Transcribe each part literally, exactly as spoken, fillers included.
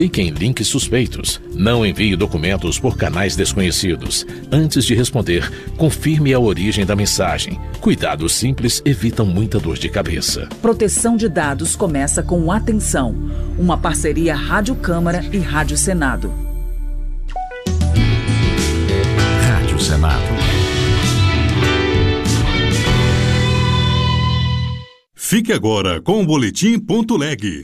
Clique em links suspeitos. Não envie documentos por canais desconhecidos. Antes de responder, confirme a origem da mensagem. Cuidados simples evitam muita dor de cabeça. Proteção de dados começa com Atenção, uma parceria Rádio Câmara e Rádio Senado. Rádio Senado. Fique agora com o Boletim.leg.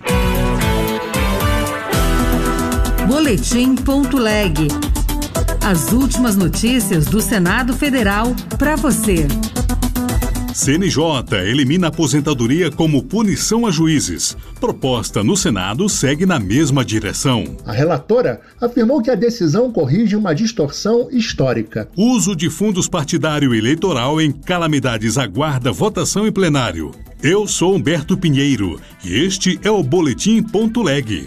Boletim.leg. As últimas notícias do Senado Federal para você. C N J elimina a aposentadoria como punição a juízes. Proposta no Senado segue na mesma direção. A relatora afirmou que a decisão corrige uma distorção histórica. Uso de fundos partidário eleitoral em calamidades aguarda votação em plenário. Eu sou Humberto Pinheiro e este é o Boletim.leg.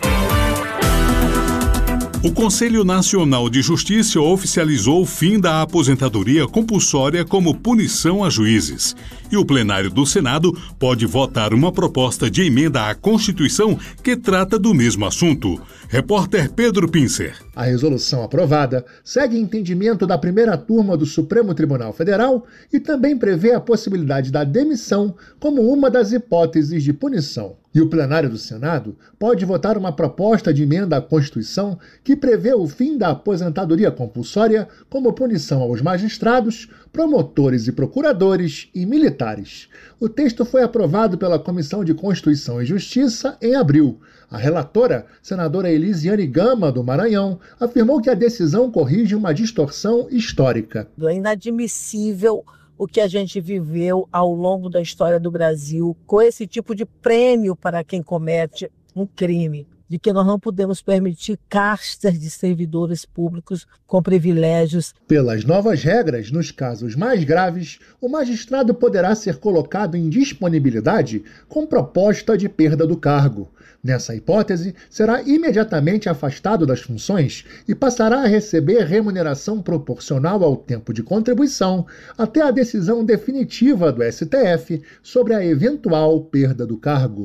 O Conselho Nacional de Justiça oficializou o fim da aposentadoria compulsória como punição a juízes. E o plenário do Senado pode votar uma proposta de emenda à Constituição que trata do mesmo assunto. Repórter Pedro Pincer. A resolução aprovada segue entendimento da primeira turma do Supremo Tribunal Federal e também prevê a possibilidade da demissão como uma das hipóteses de punição. E o plenário do Senado pode votar uma proposta de emenda à Constituição que prevê o fim da aposentadoria compulsória como punição aos magistrados, promotores e procuradores e militares. O texto foi aprovado pela Comissão de Constituição e Justiça em abril. A relatora, senadora Elisiane Gama, do Maranhão, afirmou que a decisão corrige uma distorção histórica. É inadmissível o que a gente viveu ao longo da história do Brasil com esse tipo de prêmio para quem comete um crime, de que nós não podemos permitir castas de servidores públicos com privilégios. Pelas novas regras, nos casos mais graves, o magistrado poderá ser colocado em disponibilidade com proposta de perda do cargo. Nessa hipótese, será imediatamente afastado das funções e passará a receber remuneração proporcional ao tempo de contribuição até a decisão definitiva do S T F sobre a eventual perda do cargo.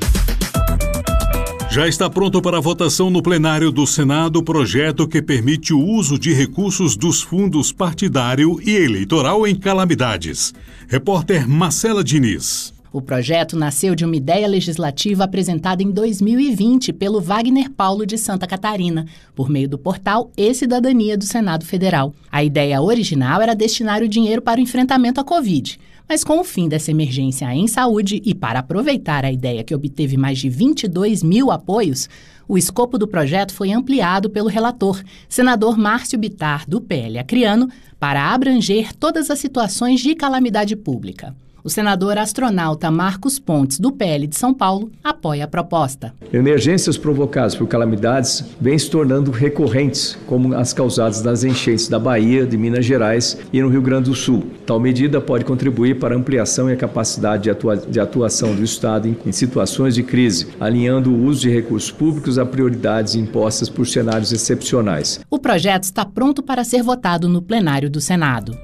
Já está pronto para votação no plenário do Senado o projeto que permite o uso de recursos dos fundos partidário e eleitoral em calamidades. Repórter Marcela Diniz. O projeto nasceu de uma ideia legislativa apresentada em dois mil e vinte pelo Wagner Paulo de Santa Catarina, por meio do portal E-Cidadania do Senado Federal. A ideia original era destinar o dinheiro para o enfrentamento à Covid. Mas com o fim dessa emergência em saúde e para aproveitar a ideia que obteve mais de vinte e dois mil apoios, o escopo do projeto foi ampliado pelo relator, senador Márcio Bittar, do P L Acreano, para abranger todas as situações de calamidade pública. O senador astronauta Marcos Pontes, do P L de São Paulo, apoia a proposta. Emergências provocadas por calamidades vêm se tornando recorrentes, como as causadas nas enchentes da Bahia, de Minas Gerais e no Rio Grande do Sul. Tal medida pode contribuir para a ampliação e a capacidade de, atua- de atuação do Estado em, em situações de crise, alinhando o uso de recursos públicos a prioridades impostas por cenários excepcionais. O projeto está pronto para ser votado no plenário do Senado.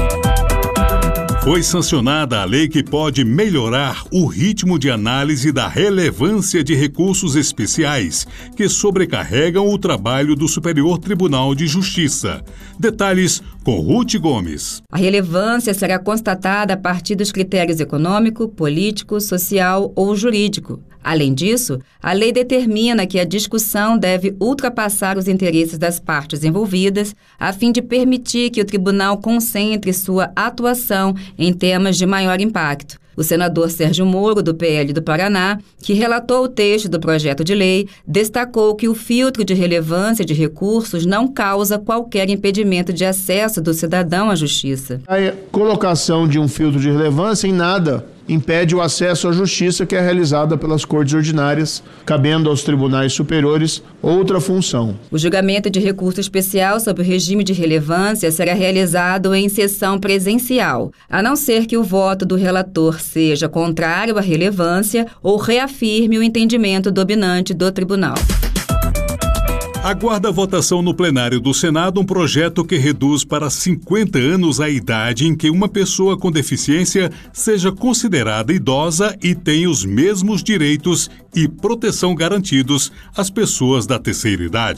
Foi sancionada a lei que pode melhorar o ritmo de análise da relevância de recursos especiais que sobrecarregam o trabalho do Superior Tribunal de Justiça. Detalhes com Ruth Gomes. A relevância será constatada a partir dos critérios econômico, político, social ou jurídico. Além disso, a lei determina que a discussão deve ultrapassar os interesses das partes envolvidas, a fim de permitir que o tribunal concentre sua atuação em temas de maior impacto. O senador Sérgio Moro, do P L do Paraná, que relatou o texto do projeto de lei, destacou que o filtro de relevância de recursos não causa qualquer impedimento de acesso do cidadão à justiça. A colocação de um filtro de relevância em nada impede o acesso à justiça que é realizada pelas cortes ordinárias, cabendo aos tribunais superiores outra função. O julgamento de recurso especial sob o regime de relevância será realizado em sessão presencial, a não ser que o voto do relator seja contrário à relevância ou reafirme o entendimento dominante do tribunal. Aguarda a votação no plenário do Senado um projeto que reduz para cinquenta anos a idade em que uma pessoa com deficiência seja considerada idosa e tenha os mesmos direitos e proteção garantidos às pessoas da terceira idade.